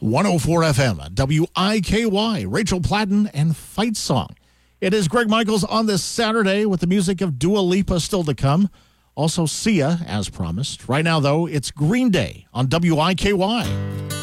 104 FM, WIKY, Rachel Platten, and Fight Song. It is Greg Michaels on this Saturday with the music of Dua Lipa still to come. Also Sia, as promised. Right now, though, it's Green Day on WIKY.